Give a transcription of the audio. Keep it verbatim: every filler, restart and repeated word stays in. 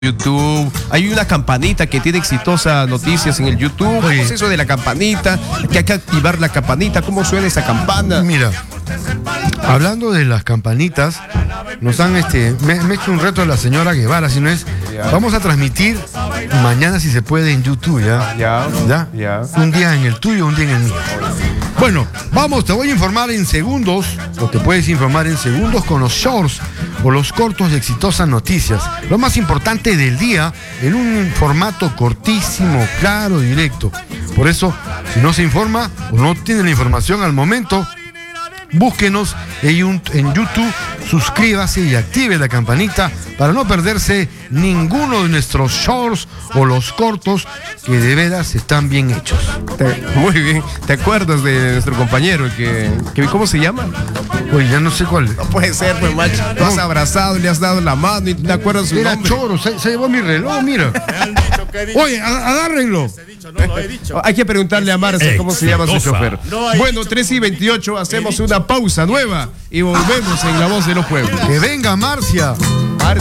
YouTube, hay una campanita que tiene Exitosa Noticias en el YouTube. ¿Cómo es eso de la campanita? Que hay que activar la campanita. ¿Cómo suena esa campana? Mira, hablando de las campanitas, nos han este, me, me he hecho un reto de la señora Guevara, si no es, vamos a transmitir mañana si se puede en YouTube, ¿ya? Ya, ¿Ya? ya. Un día en el tuyo, un día en el mío. Bueno, vamos, te voy a informar en segundos, o te puedes informar en segundos con los shorts o los cortos de Exitosa Noticias. Lo más importante del día en un formato cortísimo, claro, directo. Por eso, si no se informa o no tiene la información al momento, búsquenos en YouTube, suscríbase y active la campanita para no perderse ninguno de nuestros shorts o los cortos que de veras están bien hechos. Te, muy bien. ¿Te acuerdas de nuestro compañero? El que, que, ¿cómo se llama? Oye, ya no sé cuál. No puede ser, pues, macho. Lo has abrazado, le has dado la mano y te acuerdas su Era nombre. Choro, se, se llevó mi reloj, mira. Oye, agárrenlo. No lo he dicho. Hay que preguntarle a Marcia cómo se llama su chofer. No hay Bueno, dicho tres y veintiocho, hacemos una pausa nueva y volvemos en La Voz de los Pueblos. Que venga Marcia.